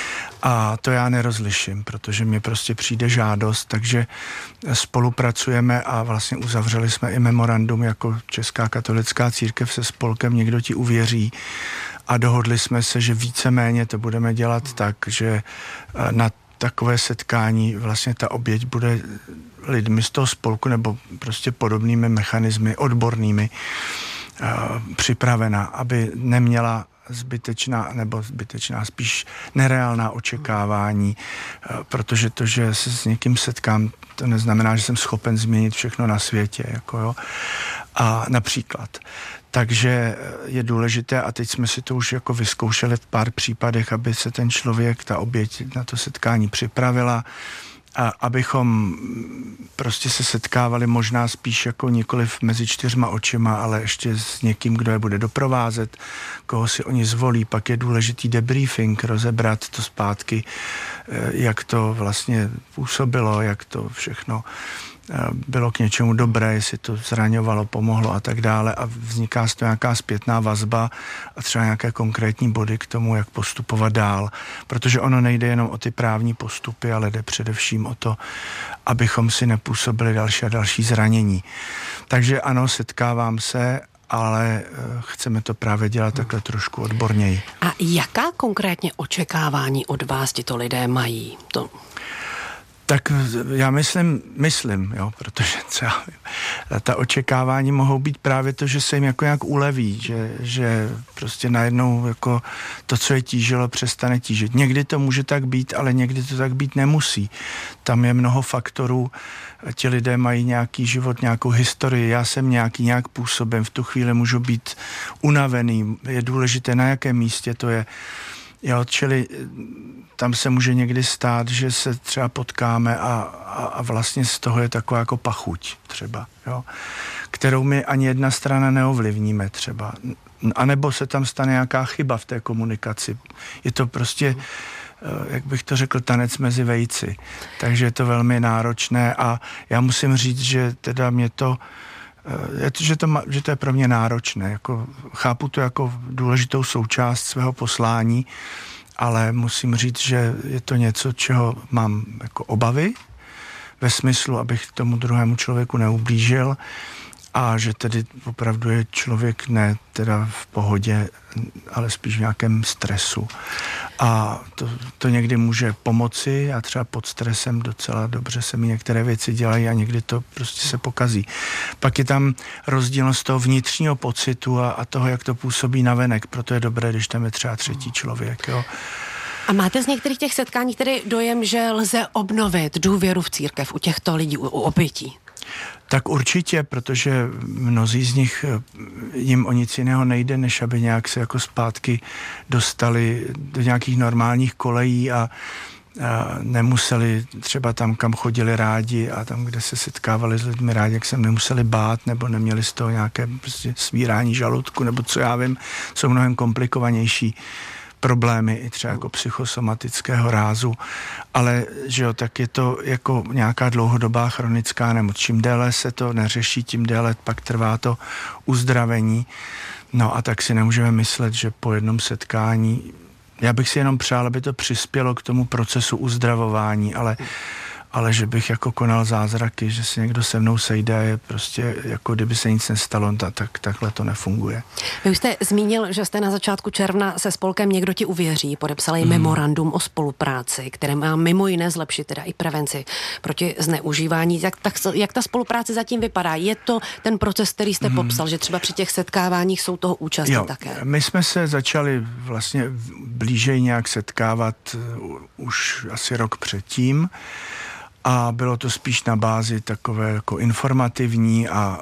A to já nerozliším, protože mě prostě přijde žádost, takže spolupracujeme a vlastně uzavřeli jsme i memorandum jako Česká katolická církev se spolkem Někdo ti uvěří, a dohodli jsme se, že víceméně to budeme dělat tak, že na takové setkání vlastně ta oběť bude lidmi z toho spolku nebo prostě podobnými mechanismy odbornými připravena, aby neměla zbytečná, nebo zbytečná, spíš nereálná očekávání, protože to, že se s někým setkám, to neznamená, že jsem schopen změnit všechno na světě, jako jo. A například. Takže je důležité, a teď jsme si to už jako vyzkoušeli v pár případech, aby se ten člověk, ta oběť na to setkání připravila, a abychom prostě se setkávali možná spíš jako nikoliv mezi čtyřma očima, ale ještě s někým, kdo je bude doprovázet, koho si oni zvolí. Pak je důležitý debriefing, rozebrat to zpátky, jak to vlastně působilo, jak to všechno bylo k něčemu dobré, jestli to zraňovalo, pomohlo a tak dále, a vzniká z toho nějaká zpětná vazba a třeba nějaké konkrétní body k tomu, jak postupovat dál, protože ono nejde jenom o ty právní postupy, ale jde především o to, abychom si nepůsobili další a další zranění. Takže ano, setkávám se, ale chceme to právě dělat takhle trošku odborněji. A jaká konkrétně očekávání od vás tito lidé mají? To... Tak já myslím, myslím, jo, protože třeba ta očekávání mohou být právě to, že se jim jako nějak uleví, že, že prostě najednou jako to, co je tížilo, přestane tížit. Někdy to může tak být, ale někdy to tak být nemusí. Tam je mnoho faktorů, ti lidé mají nějaký život, nějakou historii, já jsem nějaký, nějak působem, v tu chvíli můžu být unavený, je důležité, na jakém místě to je. Jo, čili tam se může někdy stát, že se třeba potkáme a, a, a vlastně z toho je taková jako pachuť třeba, jo, kterou my ani jedna strana neovlivníme třeba. A nebo se tam stane nějaká chyba v té komunikaci. Je to prostě jak bych to řekl, tanec mezi vejci. Takže je to velmi náročné a já musím říct, že teda mě to Že to, že to je pro mě náročné. Jako, chápu to jako důležitou součást svého poslání, ale musím říct, že je to něco, čeho mám jako obavy, ve smyslu, abych tomu druhému člověku neublížil a že tedy opravdu je člověk ne teda v pohodě, ale spíš v nějakém stresu. A to, to někdy může pomoci a třeba pod stresem docela dobře se mi některé věci dělají a někdy to prostě se pokazí. Pak je tam rozdílnost toho vnitřního pocitu a, a toho, jak to působí navenek, proto je dobré, když tam je třeba třetí člověk, jo. A máte z některých těch setkání tedy dojem, že lze obnovit důvěru v církev u těchto lidí, u, u obětí? Tak určitě, protože mnozí z nich, jim o nic jiného nejde, než aby nějak se jako zpátky dostali do nějakých normálních kolejí a, a nemuseli třeba tam, kam chodili rádi a tam, kde se setkávali s lidmi rádi, jak se nemuseli bát nebo neměli z toho nějaké prostě svírání žaludku nebo co já vím, jsou mnohem komplikovanější problémy i třeba jako psychosomatického rázu, ale že jo, tak je to jako nějaká dlouhodobá chronická nemoc. Čím déle se to neřeší, tím déle pak trvá to uzdravení. No a tak si nemůžeme myslet, že po jednom setkání, já bych si jenom přál, aby to přispělo k tomu procesu uzdravování, ale ale že bych jako konal zázraky, že se někdo se mnou sejde, je prostě jako kdyby se nic nestalo, tak takhle to nefunguje. Vy už jste zmínil, že jste na začátku června se spolkem Někdo ti uvěří podepsali hmm. memorandum o spolupráci, které má mimo jiné zlepšit teda i prevenci proti zneužívání. Jak, tak, jak ta spolupráce zatím vypadá? Je to ten proces, který jste hmm. popsal, že třeba při těch setkáváních jsou toho účastní jo, také? My jsme se začali vlastně blíže nějak setkávat už asi rok předtím. A bylo to spíš na bázi takové jako informativní a